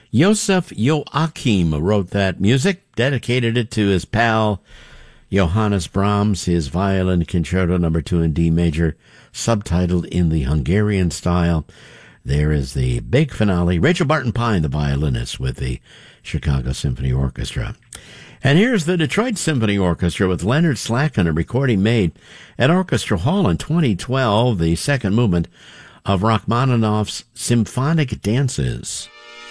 Joseph Joachim wrote that music, dedicated it to his pal Johannes Brahms, his Violin Concerto No. 2 in D major, subtitled in the Hungarian style. There is the big finale. Rachel Barton Pine, the violinist with the Chicago Symphony Orchestra. And here's the Detroit Symphony Orchestra with Leonard Slacken, a recording made at Orchestra Hall in 2012, the second movement of Rachmaninoff's Symphonic Dances.